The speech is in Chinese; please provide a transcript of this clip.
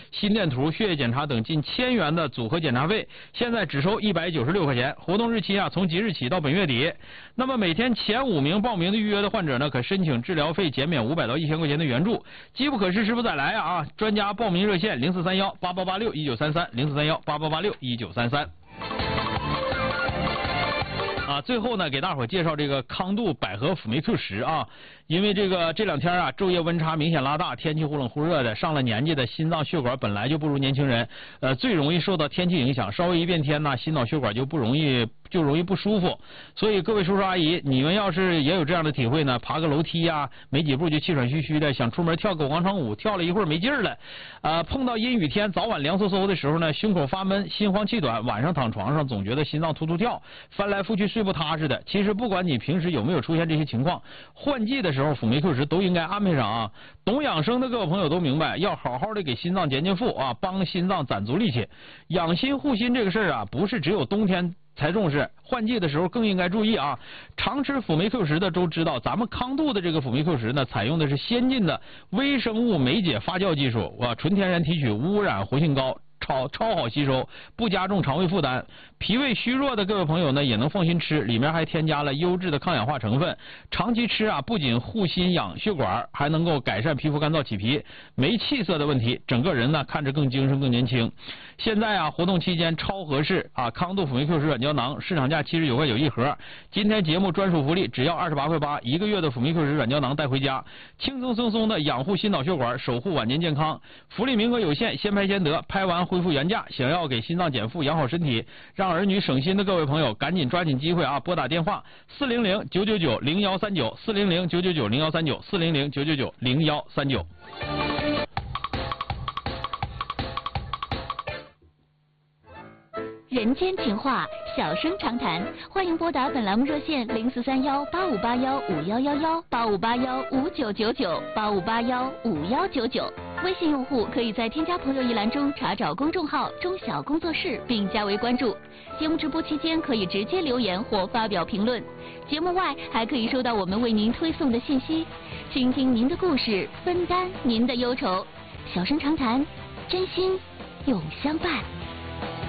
心电图、血液检查等近1000元的组合检查费，现在只收196块钱。活动日期啊，从即日起到本月底。那么每天前5名报名的预约的患者呢，可申请治疗费减免500到1000块钱的援助。机不可失，时不再来啊！专家报名热线043188861933，043188861933。最后呢，给大伙儿介绍这个康度百合辅酶 Q10啊，因为这2天啊，昼夜温差明显拉大，天气忽冷忽热的，上了年纪的心脏血管本来就不如年轻人，最容易受到天气影响，稍微一变天呢，心脑血管就容易不舒服。所以各位叔叔阿姨，你们要是也有这样的体会呢，爬个楼梯啊，没几步就气喘吁吁的，想出门跳个广场舞，跳了一会儿没劲儿了，碰到阴雨天，早晚凉飕飕的时候呢，胸口发闷，心慌气短，晚上躺床上总觉得心脏突突跳，翻来覆去睡不踏实的。其实不管你平时有没有出现这些情况，换季的时候辅酶 Q10都应该安排上啊。懂养生的各位朋友都明白，要好好的给心脏减减负啊，帮心脏攒足力气。养心护心这个事儿啊，不是只有冬天才重视，换季的时候更应该注意啊！常吃辅酶 Q10的都知道，咱们康度的这个辅酶 Q10呢，采用的是先进的微生物酶解发酵技术，纯天然提取，无污染，活性高。超好吸收，不加重肠胃负担。脾胃虚弱的各位朋友呢，也能放心吃，里面还添加了优质的抗氧化成分。长期吃啊，不仅护心养血管，还能够改善皮肤干燥起皮、没气色的问题，整个人呢看着更精神、更年轻。现在啊，活动期间超合适啊！康度辅酶 Q10软胶囊市场价79块9一盒，今天节目专属福利，只要28块8，1个月的辅酶 Q10软胶囊带回家，轻轻松松的养护心脑血管，守护晚年健康。福利名额有限，先拍先得，拍完恢复原价。想要给心脏减负、养好身体，让儿女省心的各位朋友，赶紧抓紧机会啊！拨打电话400-999-0139，400-999-0139，400-999-0139。 人间情话，小声长谈，欢迎拨打本栏目热线0431-8581-5111，8581-5999，8581-5199。微信用户可以在添加朋友一栏中查找公众号中小工作室并加为关注。节目直播期间可以直接留言或发表评论，节目外还可以收到我们为您推送的信息，倾听您的故事，分担您的忧愁。小声长谈，真心永相伴。